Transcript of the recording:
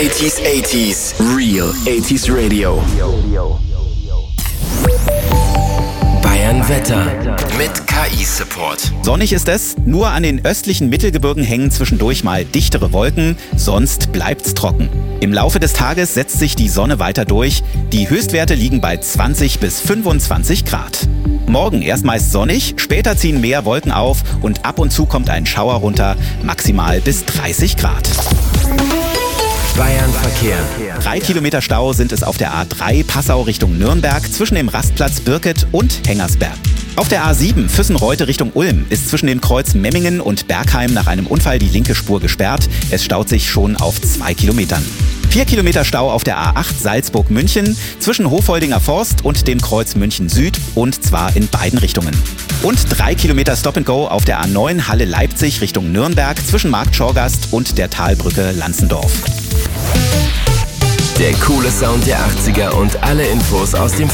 80s, Real 80s Radio. Bayern Wetter mit KI-Support. Sonnig ist es, nur an den östlichen Mittelgebirgen hängen zwischendurch mal dichtere Wolken, sonst bleibt's trocken. Im Laufe des Tages setzt sich die Sonne weiter durch, die Höchstwerte liegen bei 20 bis 25 Grad. Morgen erst meist sonnig, später ziehen mehr Wolken auf und ab und zu kommt ein Schauer runter, maximal bis 30 Grad. Bayern Verkehr. 3 Kilometer Stau sind es auf der A3 Passau Richtung Nürnberg zwischen dem Rastplatz Birket und Hengersberg. Auf der A7 Füssen-Reute Richtung Ulm ist zwischen dem Kreuz Memmingen und Bergheim nach einem Unfall die linke Spur gesperrt. Es staut sich schon auf 2 Kilometern. 4 Kilometer Stau auf der A8 Salzburg-München zwischen Hofoldinger Forst und dem Kreuz München Süd und zwar in beiden Richtungen. Und 3 Kilometer Stop-and-Go auf der A9 Halle-Leipzig Richtung Nürnberg zwischen Markt Schorgast und der Talbrücke Lanzendorf. Der coole Sound der 80er und alle Infos aus dem